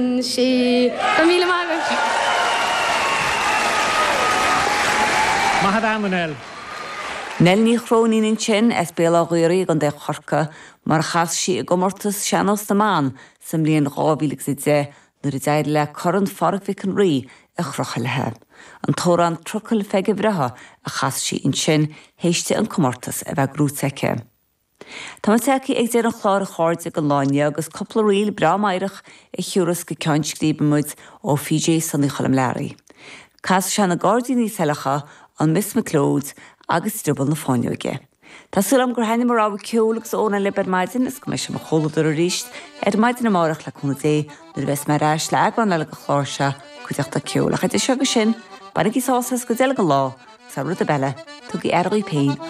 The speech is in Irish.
Sí, Camila Magas. Mahad Manel. Nel ní chrónín in sin es béla ghuirí an de chorca mar chas si a gomortas seanos na man sam líon rábílig si dé nuair i dteid le choran fargvic an rí a chrochailthe. An tóran trucail feige bhreatha a chas si in sin héiste an comortas a bheith grúteice. Tá teci ag déan chláir a cháirde go láine agus coppla riil bramáireach i chiúras go ceint glíbamid ó Fiji san chalam leirí. Cas se na gádaí seilecha an Miss McLeod agus dribal na fáinneoige. Tásúlam gur haine marrá ceolalas óna liber maidin is go me sem a choladú a ríist maidin na márach le chuna dé nuair bheits mar ráis le agán le go chláirse chuideachta ceolach. Is seo go sin, banig í sásas go déile go lá, sa rud a belle, tug í péin